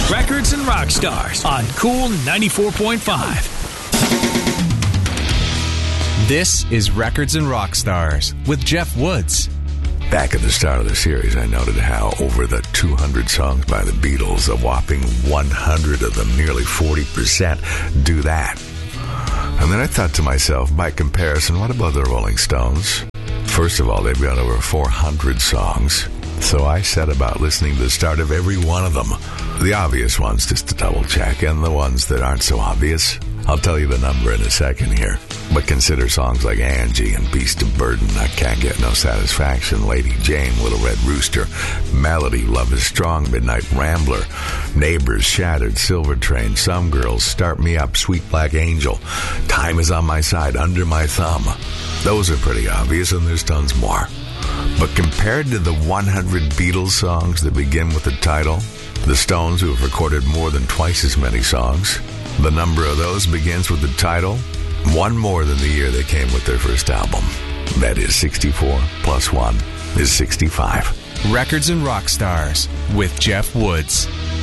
Records and Rock Stars on Cool 94.5. This is Records and Rock Stars with Jeff Woods. Back at the start of the series, I noted how over the 200 songs by the Beatles, a whopping 100 of them, nearly 40%, do that. And then I thought to myself, by comparison, what about the Rolling Stones? First of all, they've got over 400 songs. So I set about listening to the start of every one of them. The obvious ones, just to double check, and the ones that aren't so obvious. I'll tell you the number in a second here. But consider songs like Angie and Beast of Burden, I Can't Get No Satisfaction, Lady Jane, Little Red Rooster, Melody, Love is Strong, Midnight Rambler, Neighbors, Shattered, Silver Train, Some Girls, Start Me Up, Sweet Black Angel, Time Is On My Side, Under My Thumb. Those are pretty obvious, and there's tons more. But compared to the 100 Beatles songs that begin with the title, the Stones, who have recorded more than twice as many songs, the number of those begins with the title, one more than the year they came with their first album. That is 64 plus 1 is 65. Records and Rock Stars with Jeff Woods.